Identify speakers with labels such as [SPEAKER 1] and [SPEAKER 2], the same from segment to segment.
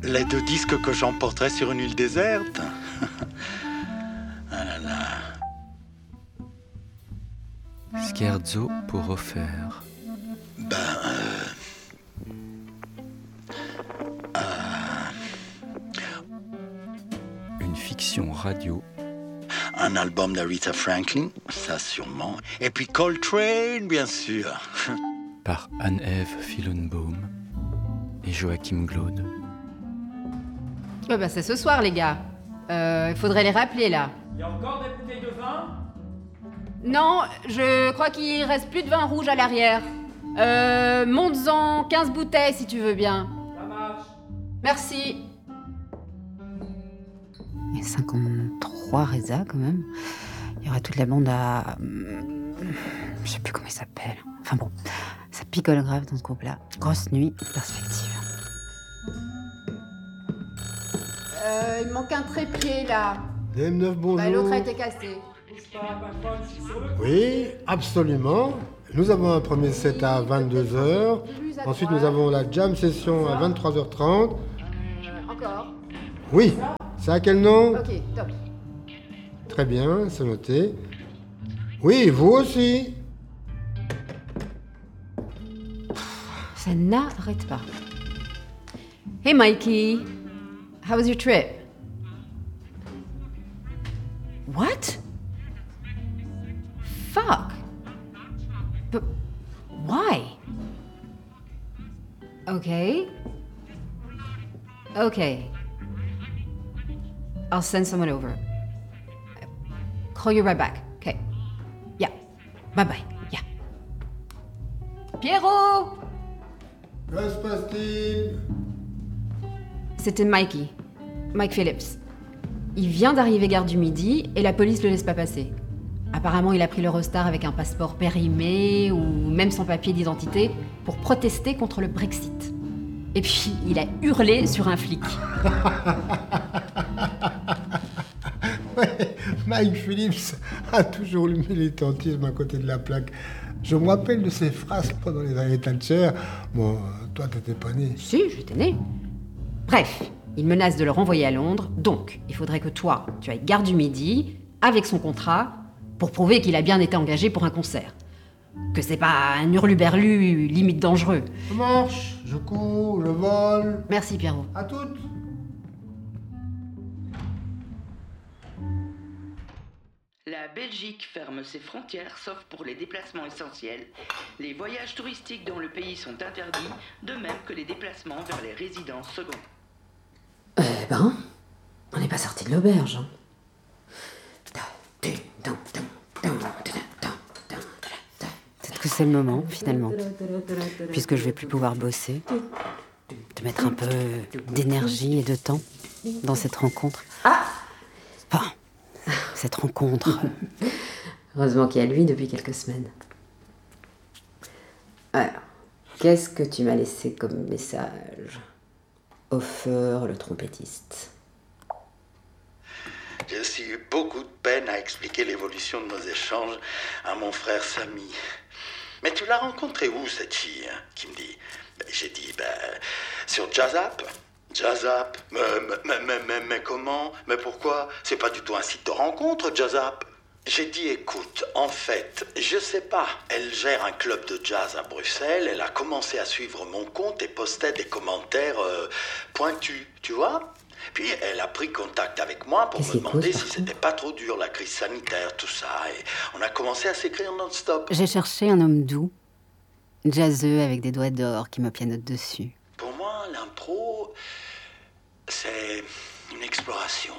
[SPEAKER 1] les 2 disques que j'emporterai sur une île déserte. Ah là là.
[SPEAKER 2] Scherzo pour refaire. Une fiction radio.
[SPEAKER 1] Un album d'Aretha Franklin, ça sûrement. Et puis Coltrane, bien sûr.
[SPEAKER 2] Par Anne-Ève Fillenbaum et Joachim Glaude.
[SPEAKER 3] C'est ce soir, les gars. Il faudrait les rappeler, là.
[SPEAKER 4] Il y a encore des bouteilles de vin ?
[SPEAKER 3] Non, je crois qu'il reste plus de vin rouge à l'arrière. Monte-en 15 bouteilles, si tu veux bien.
[SPEAKER 4] Ça marche.
[SPEAKER 3] Merci. Il y a 53 Reza, quand même. Il y aurait toute la bande à... Je sais plus comment il s'appelle. Enfin bon, ça picole grave dans ce groupe-là. Grosse nuit, perspective. Il me manque un trépied, là.
[SPEAKER 5] DM9, bonjour.
[SPEAKER 3] L'autre a été cassé.
[SPEAKER 5] Oui, absolument. Nous avons un premier set à 22h. Ensuite, nous avons la jam session à 23h30.
[SPEAKER 3] Encore.
[SPEAKER 5] Oui, c'est à quel nom?
[SPEAKER 3] Ok, top.
[SPEAKER 5] Très bien, c'est noté. Oui, vous aussi.
[SPEAKER 3] Ça n'arrête pas. Hey Mikey, how was your trip? What? Fuck. But why? Okay. I'll send someone over. Call you right back. Okay. Yeah. Bye-bye. Yeah. Pierrot!
[SPEAKER 5] Que se passe-t-il?
[SPEAKER 3] C'était Mikey. Mike Phillips. Il vient d'arriver gare du Midi et la police le laisse pas passer. Apparemment, il a pris l'Eurostar avec un passeport périmé ou même sans papier d'identité pour protester contre le Brexit. Et puis, il a hurlé sur un flic.
[SPEAKER 5] Ouais, Mike Phillips a toujours le militantisme à côté de la plaque. Je me rappelle de ses phrases pendant les années Thatcher. Bon, toi, t'étais pas né.
[SPEAKER 3] Si, j'étais né. Bref, il menace de le renvoyer à Londres, donc il faudrait que toi, tu ailles gare du Midi, avec son contrat, pour prouver qu'il a bien été engagé pour un concert. Que c'est pas un hurluberlu limite dangereux.
[SPEAKER 5] Je marche, je cours, je vole.
[SPEAKER 3] Merci Pierrot.
[SPEAKER 5] À toutes.
[SPEAKER 6] La Belgique ferme ses frontières sauf pour les déplacements essentiels. Les voyages touristiques dans le pays sont interdits, de même que les déplacements vers les résidences secondaires.
[SPEAKER 3] On n'est pas sorti de l'auberge. Peut-être que c'est le moment, finalement. Puisque je vais plus pouvoir bosser. De mettre un peu d'énergie et de temps dans cette rencontre. Enfin, cette rencontre. Heureusement qu'il y a lui depuis quelques semaines. Alors, qu'est-ce que tu m'as laissé comme message? Hofer, le trompettiste.
[SPEAKER 1] J'ai aussi eu beaucoup de peine à expliquer l'évolution de nos échanges à mon frère Samy. Mais tu l'as rencontrée où, cette fille, hein, qui me dit... J'ai dit, sur Jazzap. Jazzap? Mais comment? Mais pourquoi? C'est pas du tout un site de rencontre, Jazzap. J'ai dit, écoute, en fait, je sais pas. Elle gère un club de jazz à Bruxelles. Elle a commencé à suivre mon compte et postait des commentaires pointus, tu vois? Puis elle a pris contact avec moi pour me demander si c'était pas trop dur, la crise sanitaire, tout ça. Et on a commencé à s'écrire non-stop.
[SPEAKER 3] J'ai cherché un homme doux, jazzeux avec des doigts d'or qui me pianotent dessus.
[SPEAKER 1] Pour moi, l'impro, c'est une exploration.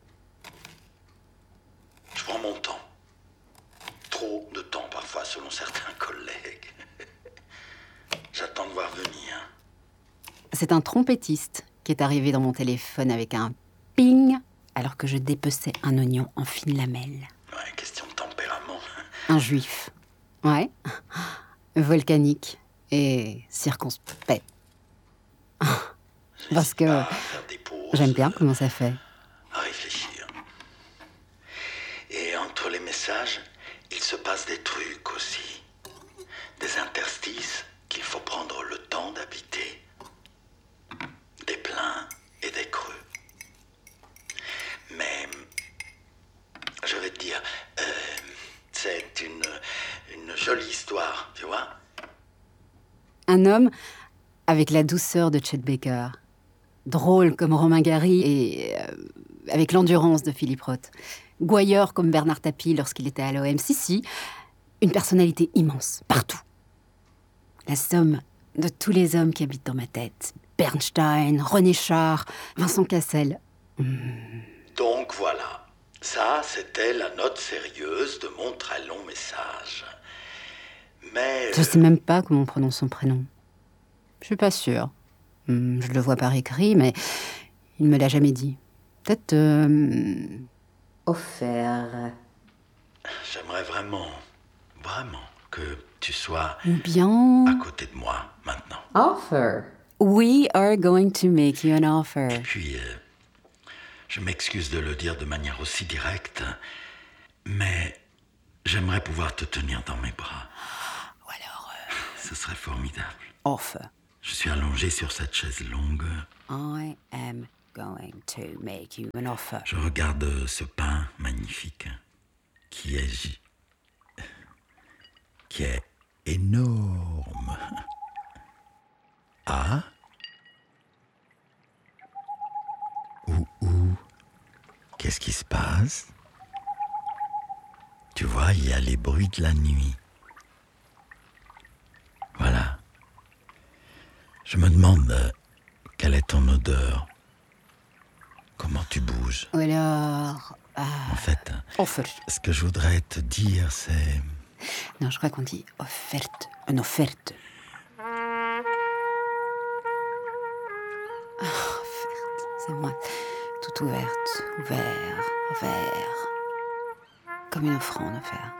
[SPEAKER 1] Je prends mon temps. Trop de temps parfois, selon certains collègues. J'attends de voir venir.
[SPEAKER 3] C'est un trompettiste qui est arrivé dans mon téléphone avec un ping alors que je dépeçais un oignon en fines lamelles.
[SPEAKER 1] Ouais, question de tempérament.
[SPEAKER 3] Un juif. Ouais. Volcanique et circonspect. Parce que j'aime bien comment ça fait.
[SPEAKER 1] À réfléchir. Et entre les messages, il se passe des trucs aussi. Des interstices qu'il faut prendre le temps d'habiter. Des pleins
[SPEAKER 3] Un homme avec la douceur de Chet Baker. Drôle comme Romain Gary et avec l'endurance de Philippe Roth. Gouailleur comme Bernard Tapie lorsqu'il était à l'OM. Si, une personnalité immense, partout. La somme de tous les hommes qui habitent dans ma tête. Bernstein, René Char, Vincent Cassel.
[SPEAKER 1] Donc voilà, ça c'était la note sérieuse de mon très long message. Mais...
[SPEAKER 3] Je sais même pas comment on prononce son prénom. Je suis pas sûre. Je le vois par écrit, mais il me l'a jamais dit. Peut-être... offert.
[SPEAKER 1] J'aimerais vraiment que tu sois
[SPEAKER 3] Ou bien...
[SPEAKER 1] à côté de moi maintenant.
[SPEAKER 3] Offer. We are going to make you an offer.
[SPEAKER 1] Et puis, je m'excuse de le dire de manière aussi directe, mais j'aimerais pouvoir te tenir dans mes bras.
[SPEAKER 3] Ou alors...
[SPEAKER 1] Ce serait formidable.
[SPEAKER 3] Offer.
[SPEAKER 1] Je suis allongé sur cette chaise longue.
[SPEAKER 3] I am going to make you an offer.
[SPEAKER 1] Je regarde ce pain magnifique qui est énorme. Ah? Qu'est-ce qui se passe? Tu vois, il y a les bruits de la nuit. Voilà. Je me demande quelle est ton odeur. Comment tu bouges.
[SPEAKER 3] Ou alors...
[SPEAKER 1] En fait,
[SPEAKER 3] offer.
[SPEAKER 1] ce que je voudrais te dire, c'est...
[SPEAKER 3] Non, je crois qu'on dit offerte. Une offerte. Offerte. C'est moi. Toute ouverte. Ouvert. Comme une offrande offerte.